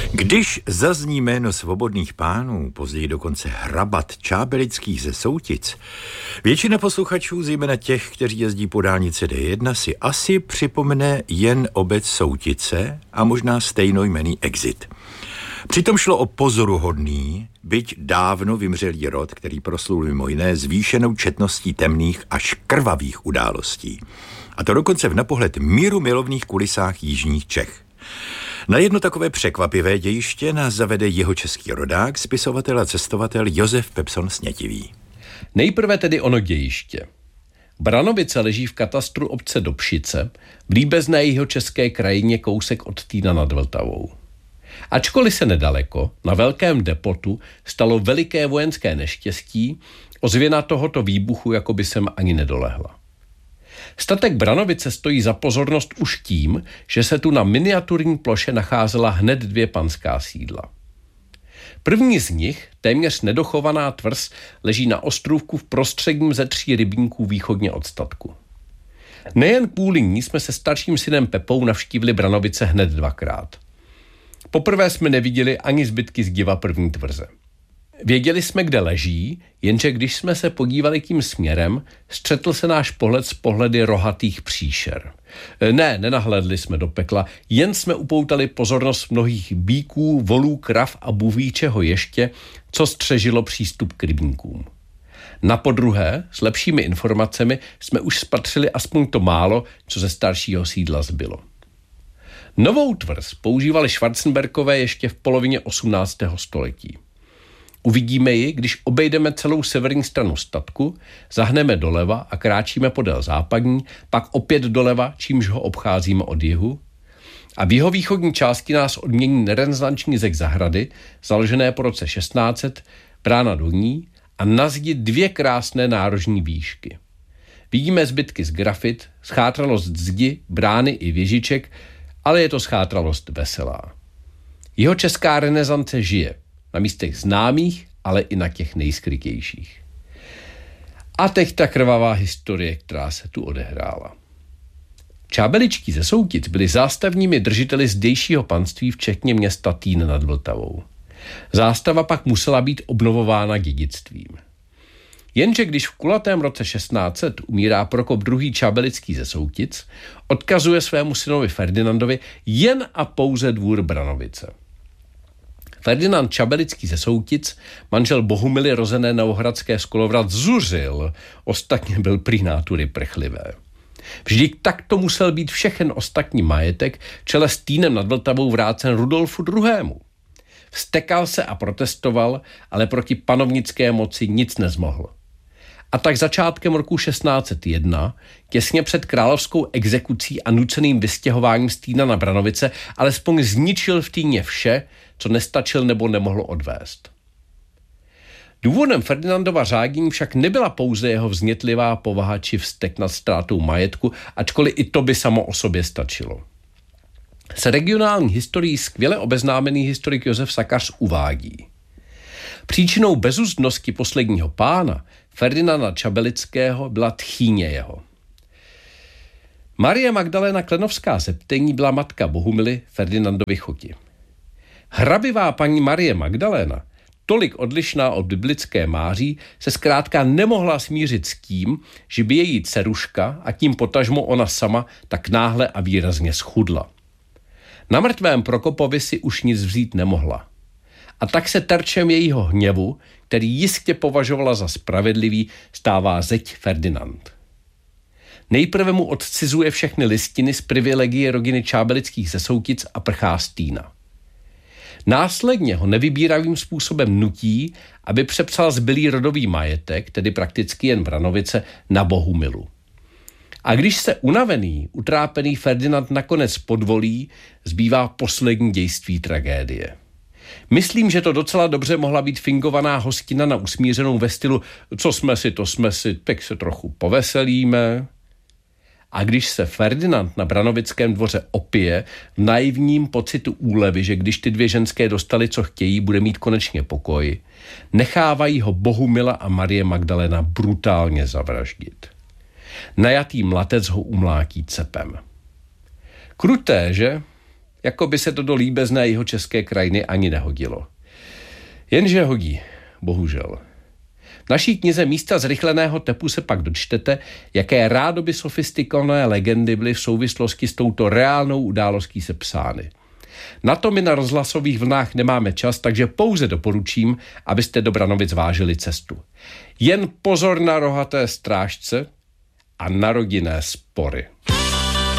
Když zazní jméno svobodných pánů, později dokonce hrabat Čábelických ze Soutic, většina posluchačů, zejména těch, kteří jezdí po dálnici D1, si asi připomene jen obec Soutice a možná stejnojmenný Exit. Přitom šlo o pozoruhodný, byť dávno vymřelý rod, který proslul mimo jiné zvýšenou četností temných až krvavých událostí. A to dokonce v napohled míru milovných kulisách jižních Čech. Na jedno takové překvapivé dějiště nás zavede jihočeský rodák, spisovatel a cestovatel Josef Pepson Snětivý. Nejprve tedy ono dějiště. Branovice leží v katastru obce Dobšice, v líbezné jihočeské krajině kousek od Týna nad Vltavou. Ačkoliv se nedaleko, na velkém depotu, stalo veliké vojenské neštěstí, ozvěna tohoto výbuchu jako by sem ani nedolehla. Statek Branovice stojí za pozornost už tím, že se tu na miniaturní ploše nacházela hned 2 panská sídla. První z nich, téměř nedochovaná tvrz, leží na ostrůvku v prostředním ze 3 rybníků východně od statku. Nejen kvůli ní jsme se starším synem Pepou navštívili Branovice hned 2krát. Poprvé jsme neviděli ani zbytky zdiva první tvrze. Věděli jsme, kde leží, jenže když jsme se podívali tím směrem, střetl se náš pohled s pohledy rohatých příšer. Nenahlédli jsme do pekla, jen jsme upoutali pozornost mnohých býků, volů, krav a bůhví čeho ještě, co střežilo přístup k rybníkům. Napodruhé, s lepšími informacemi, jsme už spatřili aspoň to málo, co ze staršího sídla zbylo. Novou tvrz používali Schwarzenberkové ještě v polovině 18. století. Uvidíme ji, když obejdeme celou severní stranu statku, zahneme doleva a kráčíme podél západní, pak opět doleva, čímž ho obcházíme od jihu. A v jihovýchodní části nás odmění nerenesanční zeď zahrady, založené po roce 1600, brána do ní a na zdi 2 krásné nárožní výšky. Vidíme zbytky z grafit, schátralost zdi, brány i věžiček, ale je to schátralost veselá. Jihočeská renesance žije. Na místech známých, ale i na těch nejskrytějších. A teď ta krvavá historie, která se tu odehrála. Čábeličtí ze Soutic byli zástavními držiteli zdejšího panství, včetně města Týn nad Vltavou. Zástava pak musela být obnovována dědictvím. Jenže když v kulatém roce 1600 umírá Prokop II. Čábelický ze Soutic, odkazuje svému synovi Ferdinandovi jen a pouze dvůr Branovice. Ferdinand Čábelický ze Soutic, manžel Bohumily rozené Novohradské z Kolovrat, zuřil, ostatně byl prý nátury prchlivé. Vždyť takto musel být všechen ostatní majetek čele s Týnem nad Vltavou vrácen Rudolfu II. Vztekal se a protestoval, ale proti panovnické moci nic nezmohl. A tak začátkem roku 1601, těsně před královskou exekucí a nuceným vystěhováním z Týna na Branovice, alespoň zničil v Týně vše, co nestačil nebo nemohl odvést. Důvodem Ferdinandova řádění však nebyla pouze jeho vznětlivá povaha či vztek nad ztrátou majetku, ačkoliv i to by samo o sobě stačilo. S regionální historií skvěle obeznámený historik Josef Sakař uvádí: příčinou bezuzdnosti posledního pána, Ferdinanda Čábelického, byla tchýně jeho. Marie Magdaléna Klenovská ze Ptení byla matka Bohumily Ferdinandovy choti. Hrabivá paní Marie Magdaléna, tolik odlišná od biblické Máří, se zkrátka nemohla smířit s tím, že by její dceruška a tím potažmo ona sama tak náhle a výrazně schudla. Na mrtvém Prokopovi si už nic vzít nemohla. A tak se terčem jejího hněvu, který jistě považovala za spravedlivý, stává zeď Ferdinand. Nejprve mu odcizuje všechny listiny z privilegie rodiny Čábelických ze Soutic a prchá z Týna. Následně ho nevybíravým způsobem nutí, aby přepsal zbylý rodový majetek, tedy prakticky jen Branovice, na Bohumilu. A když se unavený, utrápený Ferdinand nakonec podvolí, zbývá poslední dějství tragédie. Myslím, že to docela dobře mohla být fingovaná hostina na usmířenou ve stylu co jsme si, to jsme si, tak se trochu poveselíme. A když se Ferdinand na Branovickém dvoře opije v naivním pocitu úlevy, že když ty 2 ženské dostali, co chtějí, bude mít konečně pokoj, nechávají ho Bohumila a Marie Magdalena brutálně zavraždit. Najatý mlatec ho umlátí cepem. Kruté, že? jako by se to do líbezné jeho české krajiny ani nehodilo. Jenže hodí, bohužel. V naší knize Místa zrychleného tepu se pak dočtete, jaké rádoby sofistikované legendy byly v souvislosti s touto reálnou událostí sepsány. Na to my na rozhlasových vlnách nemáme čas, takže pouze doporučím, abyste do Branovic vážili cestu. Jen pozor na rohaté strážce a na rodinné spory.